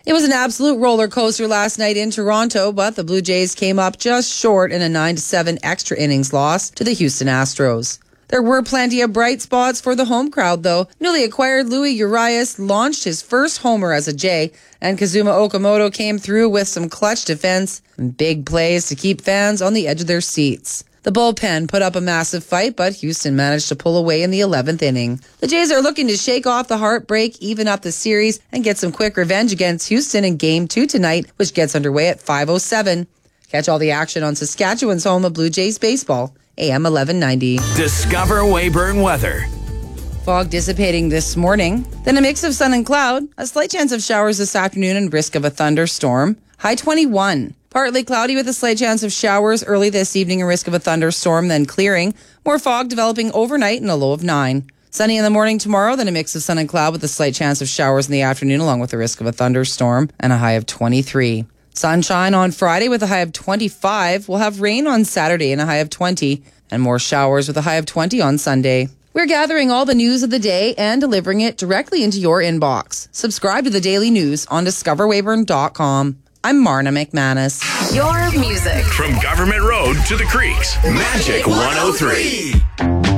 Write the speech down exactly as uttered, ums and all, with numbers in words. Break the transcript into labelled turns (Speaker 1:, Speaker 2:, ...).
Speaker 1: It was an absolute roller coaster last night in Toronto, but the Blue Jays came up just short in a nine to seven extra innings loss to the Houston Astros. There were plenty of bright spots for the home crowd, though. Newly acquired Louis Urias launched his first homer as a Jay, and Kazuma Okamoto came through with some clutch defense and big plays to keep fans on the edge of their seats. The bullpen put up a massive fight, but Houston managed to pull away in the eleventh inning. The Jays are looking to shake off the heartbreak, even up the series, and get some quick revenge against Houston in Game two tonight, which gets underway at five oh seven. Catch all the action on Saskatchewan's home of Blue Jays baseball, A M eleven ninety.
Speaker 2: Discover Weyburn weather.
Speaker 1: Fog dissipating this morning, then a mix of sun and cloud, a slight chance of showers this afternoon and risk of a thunderstorm. High twenty-one. Partly cloudy with a slight chance of showers early this evening and risk of a thunderstorm, then clearing. More fog developing overnight and a low of nine. Sunny in the morning tomorrow, then a mix of sun and cloud with a slight chance of showers in the afternoon along with the risk of a thunderstorm and a high of twenty-three. Sunshine on Friday with a high of twenty-five. We'll have rain on Saturday and a high of twenty. And more showers with a high of twenty on Sunday. We're gathering all the news of the day and delivering it directly into your inbox. Subscribe to the Daily News on discover weyburn dot com. I'm Marna McManus.
Speaker 3: Your music.
Speaker 2: From Government Road to the Creeks. Magic one oh three.